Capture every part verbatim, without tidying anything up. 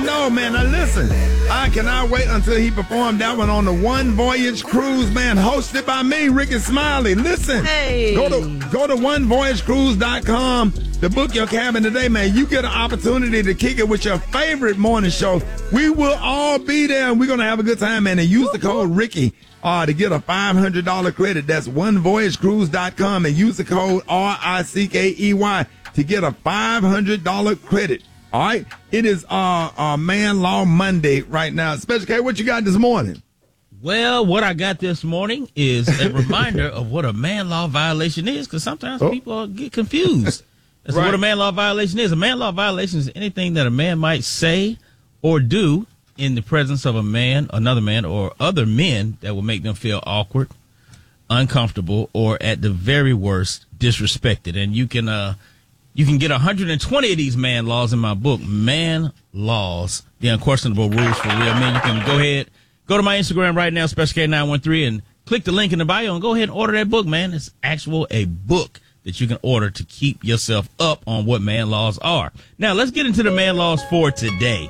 know, man. Now listen, I cannot wait until he performed that one on the One Voyage Cruise, man, hosted by me, Ricky Smiley. Listen, hey. go to go to one voyage cruise dot com to book your cabin today, man. You get an opportunity to kick it with your favorite morning show. We will all be there, and we're gonna have a good time, man. And use the code Ricky uh, to get a five hundred dollars credit. That's one voyage cruise dot com, and use the code R I C K E Y to get a five hundred dollars credit. All right, it is uh, uh Man Law Monday right now. Special K, what you got this morning? Well, what I got this morning is a reminder of what a man law violation is, because sometimes oh. people get confused as right. to what a man law violation is. A man law violation is anything that a man might say or do in the presence of a man, another man, or other men that will make them feel awkward, uncomfortable, or at the very worst, disrespected. And you can uh. You can get one hundred twenty of these man laws in my book, Man Laws, The Unquestionable Rules for Real Men. You can go ahead, go to my Instagram right now, Special K nine one three, and click the link in the bio and go ahead and order that book, man. It's actual a book that you can order to keep yourself up on what man laws are. Now, let's get into the man laws for today.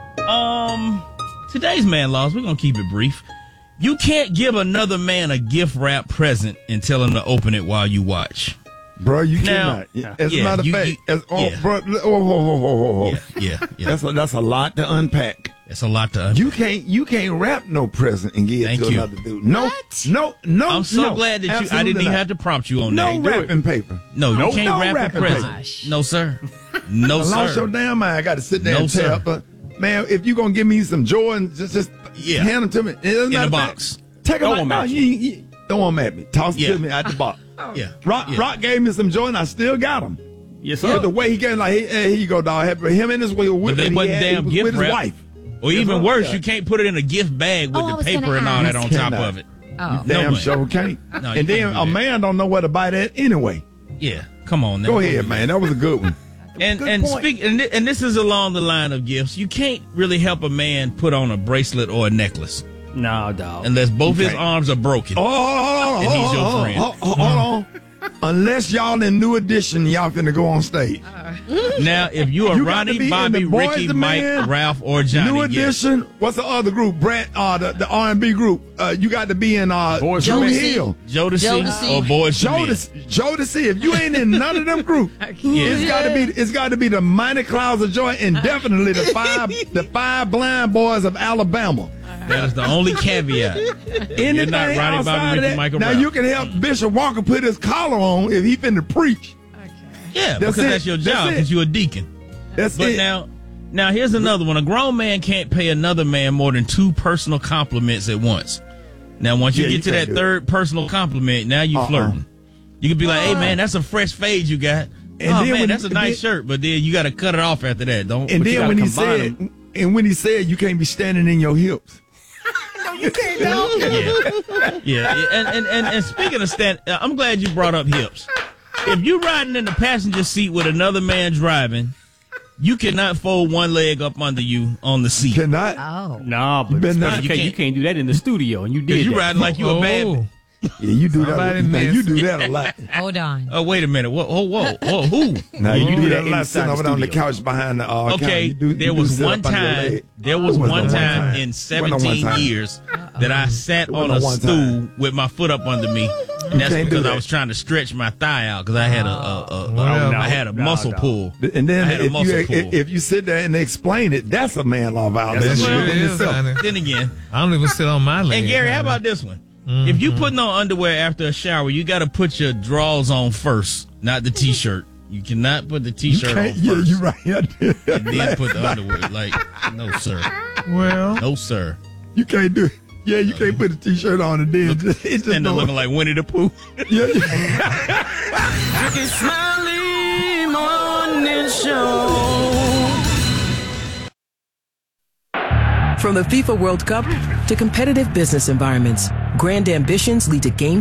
Um, today's man laws, we're going to keep it brief. You can't give another man a gift wrap present and tell him to open it while you watch. Bro, you now, cannot. As yeah, a matter of you, fact, you, as, oh, yeah. bro, oh, oh, oh, oh, oh. Yeah, yeah, yeah. That's a, that's a lot to unpack. That's a lot to unpack. You can't you can't wrap no present and give Thank it to you. another dude. No, What? no, no. I'm so no, glad that you. I absolutely didn't even not. have to prompt you on No that. wrapping paper. No, you no, can't no wrap a wrapping present. paper. No, sir. No, I sir. lost your damn mind. I got to sit there No, and sir. tell her, man, if you gonna give me some Jordan, just just Yeah. hand them to me. It doesn't In matter a if I- box. Take Throw them 'em out. at No, you. you, you, throw them at me. Toss Yeah. them to me out the box. Yeah. Rock, yeah. Rock gave me some Jordan. I still got them. Yes, But sir. the way he gave, like, hey, hey, here you go, dog. Him and his wife, But they he wasn't had- he damn was gift with his wrap. wife. Or even Yeah. worse, you can't put it in a gift bag with Oh, I the was paper gonna and all that ask. on top Cannot. of it. Oh. No Damn way. sure can't. No, you And then can't do a that. man don't know where to buy that anyway. Yeah, come on now. Go ahead, man. That was a good one. And Good and point. speak and, thi- and this is along the line of gifts. You can't really help a man put on a bracelet or a necklace No, dog. unless both his can't. arms are broken. Oh, hold on, And hold on, he's your hold on, friend. hold on, hold on. Unless y'all in New Edition, y'all finna go on stage. Now, if you are You got to Ronnie, be in Bobby, the Boys Ricky, to Mike, Men, Ralph, or Johnny, New yes. Edition. What's the other group? Brett, uh, the, the R and B group. Uh, you got to be in uh, Boys to Drew Men. Hill. Jodeci, Jodeci. or Boys to Men. Jodeci, Jodeci. If you ain't in none of them groups, Yeah. it's got to be. It's got to be the Mighty Clouds of Joy, and definitely the five, the five blind boys of Alabama. That is the only caveat. Anything You're not Ronnie, outside Bobby, of Ricky, that, Michael, now Ralph. you can help Bishop Walker put his collar on if he finna preach. Yeah, That's because it. that's your That's job, it. because you're a deacon. That's But it. now, now here's another one. A grown man can't pay another man more than two personal compliments at once. Now, once you Yeah, get you to can't that do third personal compliment, now you Uh-uh. flirting. You could be like, "Hey, man, that's a fresh fade you got. And oh then man, when- that's a nice then- shirt." But then you got to cut it off after that. Don't. And But you then gotta when he combine said, them. and when he said, you can't be standing in your hips. yeah, yeah. And, and and and speaking of stand, uh, I'm glad you brought up hips. If you riding in the passenger seat with another man driving, you cannot fold one leg up under you on the seat. Cannot. Oh. Nah, but better Special not. K, You you can't- can't do that in the studio, and you Because did you that. riding like you a bad. Oh, Yeah, you do that. Somebody Man, missed you do that a lot. Hold on. Oh, wait a minute. Whoa, whoa, whoa, whoa who? Now you, You do do that that a lot inside sitting the over there on the studio. couch behind the uh, counter. Okay, You do- you there do was sit one up under your time. leg. There was It wasn't one one time time. in It wasn't seventeen one time. years that I sat It on wasn't a one stool time. with my foot up under me, and that's can't do because I that. was trying to stretch my thigh out because I had a, a, a, a Well, I had a no, muscle no. pull. And then I had a if muscle you pull. if, if you sit there and explain it, that's a man law violation. That's Well, what it in is, itself. honey. Then again, I don't even sit on my leg. and Gary, how honey. about this one? If you putting on underwear after a shower, you got to put your drawers on first, not the t-shirt. You cannot put the You t-shirt on can't. first. Yeah, you're right. And then put the underwear. Like, no, sir. Well, No, sir. You can't do it. Yeah, you can't put a t-shirt on and then just, it just And they're don't- looking like Winnie the Pooh. Yeah, yeah. Ricky Smiley Morning Show. From the FIFA World Cup to competitive business environments, grand ambitions lead to game